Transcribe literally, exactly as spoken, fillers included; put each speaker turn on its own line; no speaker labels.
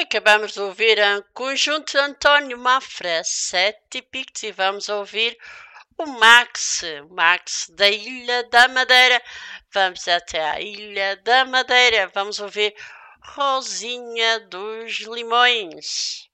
acabamos de ouvir a conjunto António Mafra, Sete Picos, e vamos ouvir o Max, o Max da Ilha da Madeira. Vamos até à Ilha da Madeira, vamos ouvir Rosinha dos Limões.